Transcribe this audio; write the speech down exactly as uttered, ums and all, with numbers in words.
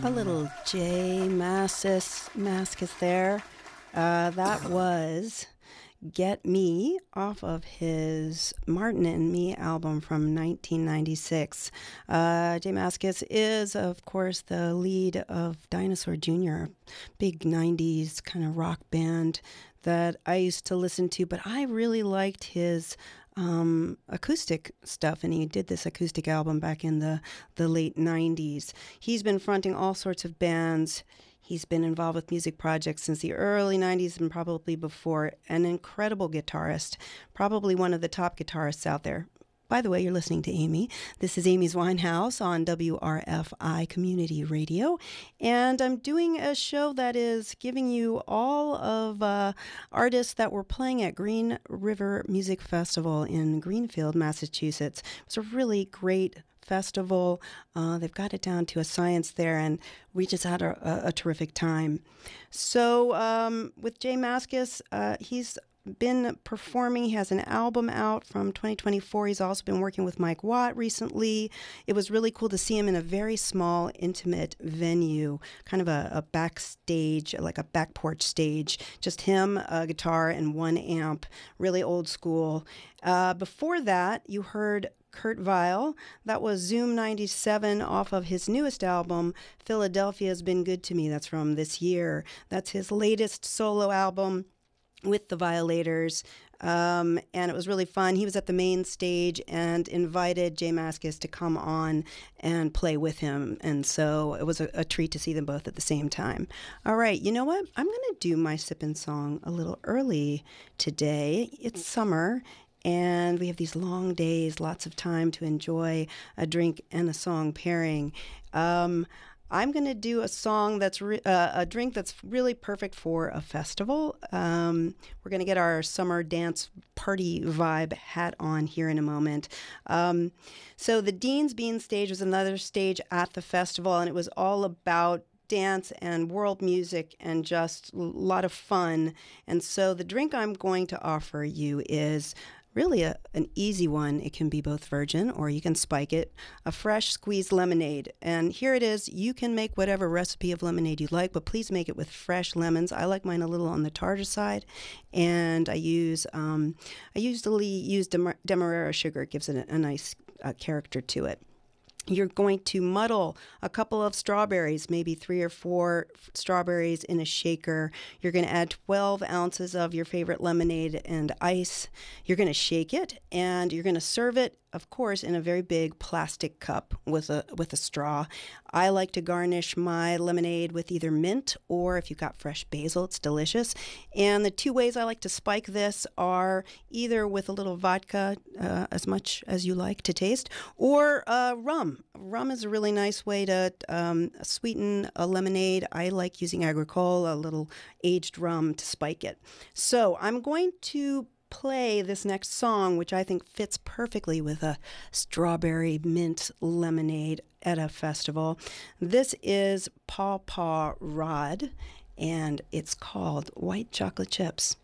A little J Mascis Mascis there. Uh, that was Get Me off of his Martin and Me album from nineteen ninety-six. Uh, J Mascis is, of course, the lead of Dinosaur Junior, big nineties kind of rock band that I used to listen to, but I really liked his um, acoustic stuff, and he did this acoustic album back in the, the late nineties. He's been fronting all sorts of bands. He's been involved with music projects since the early nineties and probably before. An incredible guitarist, probably one of the top guitarists out there. By the way, you're listening to Amy. This is Amy's Winehouse on W R F I Community Radio. And I'm doing a show that is giving you all of uh, artists that were playing at Green River Music Festival in Greenfield, Massachusetts. It was a really great festival. Uh, they've got it down to a science there, and we just had a, a, a terrific time. So um, with J Mascis, uh, he's been performing. He has an album out from twenty twenty-four. He's also been working with Mike Watt recently. It was really cool to see him in a very small, intimate venue, kind of a, a backstage, like a back porch stage. Just him, a guitar, and one amp. Really old school. Uh, before that, you heard Kurt Vile. That was Zoom ninety-seven off of his newest album, Philadelphia's Been Good to Me. That's from this year. That's his latest solo album with the Violators, um, and it was really fun. He was at the main stage and invited J Mascis to come on and play with him, and so it was a, a treat to see them both at the same time. All right, you know what? I'm going to do my sippin' song a little early today. It's summer, and we have these long days, lots of time to enjoy a drink and a song pairing. Um, I'm going to do a song that's re- uh, a drink that's really perfect for a festival. Um, we're going to get our summer dance party vibe hat on here in a moment. Um, so the Dean's Bean stage was another stage at the festival, and it was all about dance and world music and just a lot of fun. And so the drink I'm going to offer you is really a, an easy one. It can be both virgin or you can spike it. A fresh squeezed lemonade. And here it is. You can make whatever recipe of lemonade you like, but please make it with fresh lemons. I like mine a little on the tartar side. And I use, um, I usually use Dem- Demerara sugar. It gives it a, a nice uh, character to it. You're going to muddle a couple of strawberries, maybe three or four strawberries in a shaker. You're going to add twelve ounces of your favorite lemonade and ice. You're going to shake it, and you're going to serve it, of course, in a very big plastic cup with a with a straw. I like to garnish my lemonade with either mint or, if you've got fresh basil, it's delicious. And the two ways I like to spike this are either with a little vodka, uh, as much as you like to taste, or uh, rum. Rum is a really nice way to um, sweeten a lemonade. I like using Agricole, a little aged rum, to spike it. So I'm going to play this next song, which I think fits perfectly with a strawberry mint lemonade at a festival. This is Paw Paw Rod, and it's called White Chocolate Chips.